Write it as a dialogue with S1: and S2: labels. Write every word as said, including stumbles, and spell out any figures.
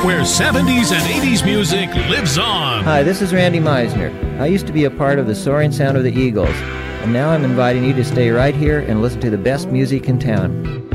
S1: where seventies and eighties music lives on.
S2: Hi, this is Randy Meisner. I used to be a part of the Soaring Sound of the Eagles, and now I'm inviting you to stay right here and listen to the best music in town.